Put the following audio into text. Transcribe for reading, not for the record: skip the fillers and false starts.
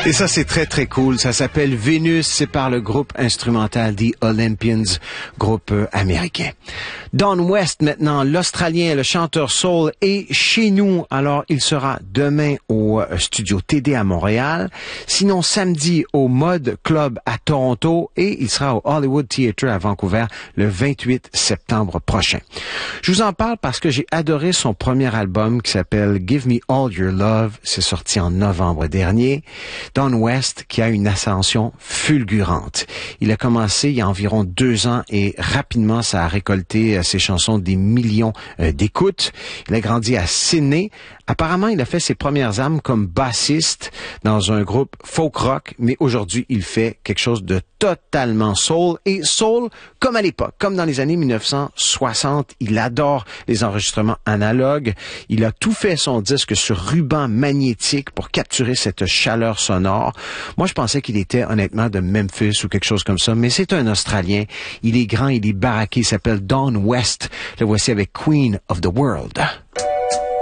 Et ça, c'est très, très cool. Ça s'appelle Vénus. C'est par le groupe instrumental The Olympians, groupe américain. Don West, maintenant, l'Australien, le chanteur soul, est chez nous. Alors, il sera demain au studio TD à Montréal. Sinon, samedi au Mod Club à Toronto. Et il sera au Hollywood Theatre à Vancouver le 28 septembre prochain. Je vous en parle parce que j'ai adoré son premier album qui s'appelle Give Me All Your Love. C'est sorti en novembre dernier. Don West qui a une ascension fulgurante. Il a commencé il y a environ 2 ans et rapidement ça a récolté ses chansons des millions d'écoutes. Il a grandi à Sydney. Apparemment, il a fait ses premières armes comme bassiste dans un groupe folk rock, mais aujourd'hui, il fait quelque chose de totalement soul. Et soul, comme à l'époque, comme dans les années 1960, il adore les enregistrements analogues. Il a tout fait son disque sur ruban magnétique pour capturer cette chaleur sonore. Moi, je pensais qu'il était honnêtement de Memphis ou quelque chose comme ça, mais c'est un Australien. Il est grand, il est baraqué, il s'appelle Don West. Le voici avec Queen of the World.